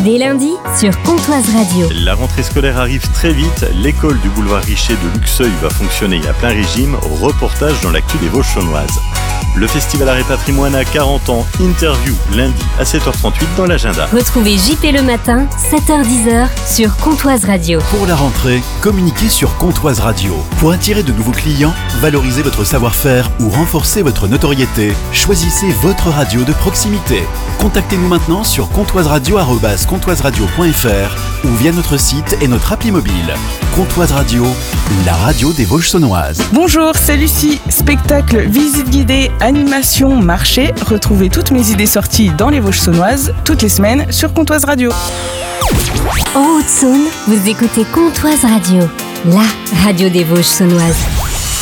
Dès lundi, sur Comtoise Radio. La rentrée scolaire arrive très vite. L'école du boulevard Richer de Luxeuil va fonctionner à plein régime. Reportage dans l'actu des Vosges saunoises. Le Festival Art et Patrimoine a 40 ans. Interview lundi à 7h38 dans l'agenda. Retrouvez JP le matin, 7h-10h sur Comtoise Radio. Pour la rentrée, communiquez sur Comtoise Radio. Pour attirer de nouveaux clients, valoriser votre savoir-faire ou renforcer votre notoriété, choisissez votre radio de proximité. Contactez-nous maintenant sur comtoiseradio@comtoiseradio.fr ou via notre site et notre appli mobile. Comtoise Radio, la radio des Vosges saunoises. Bonjour, c'est Lucie. Spectacle, visite guidée, animation, marché. Retrouvez toutes mes idées sorties dans les Vosges saunoises toutes les semaines sur Comtoise Radio. En Haute-Saône, vous écoutez Comtoise Radio, la radio des Vosges saunoises.